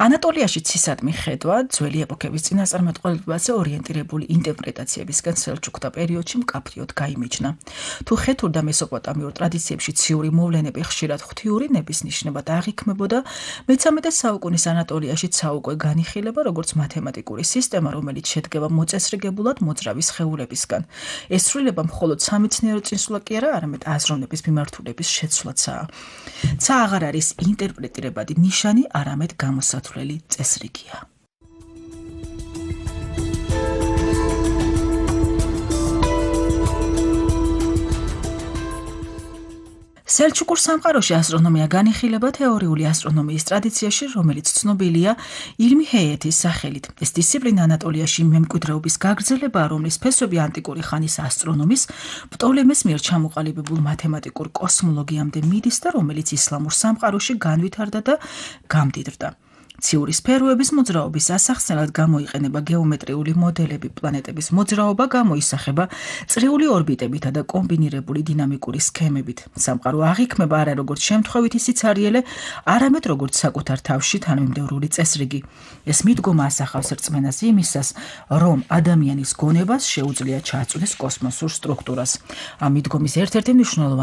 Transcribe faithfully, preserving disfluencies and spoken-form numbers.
ანატოლიაში ცისად მიხედვა ძველი ეპოქების წინასწარმეტყველებაზე ორიენტირებული ინტერპრეტაციებისგან სელჩუკთა პერიოდში მკაფიოდ გაიმიჯნა. თუ ხეთურ და მესოპოტამიურ ტრადიციებში ციური მოვლენები ხშირად ღვთიური ნების ნიშნებად აღიქმებოდა, მესამედე საუკუნის ანატოლიაში საუკვე განიხილება როგორც მათემატიკური სისტემა, რომელიც შედგება მოწესრიგებულად მოძრავი სხეულებისგან. ეს ცვლილება მხოლოდ სამეცნიერო წინსვლა კი არა, არამედ აზროვნების მიმართულების შეცვლაცაა. ცა აღარ არის ინტერპრეტირებადი ნიშანი, არამედ გამოსათვლელი წესრიგია. სელჩუკურ სამყაროში ასტრონომია განიხილება თეორიული ასტრონომიის ტრადიციაში, რომელიც ცნობილია ილმი ჰეიეთის სახელით. ეს დისციპლინა ანატოლიაში მემკვიდრეობის გაგრძელებაა, რომლის ფესვები ანტიკური ხანის ასტრონომის პტოლემეს მიერ ჩამოყალიბებულ მათემატიკურ კოსმოლოგიამდე მიდის და რომელიც ისლამურ სამყაროში განვითარდა და გამდიდრდა. ციური სფეროების მოძრაობის ასახსნელად გამოიყენება გეომეტრიული მოდელები, პლანეტების მოძრაობა გამოისახება წრიული ორბიტებითა და კომბინირებული დინამიკური სქემებით. სამყარო აღიქმება არა როგორც შემთხვევითი სიცარიელე, არამედ როგორც საკუთარ თავში თანმიმდევრული წესრიგი. ეს მიდგომა ასახავს რწმენას იმისას, რომ ადამიანის გონებას შეუძლია ჩააწვდეს კოსმოსურ სტრუქტურას. ამ მიდგომის ერთ-ერთი მნიშვნელოვანი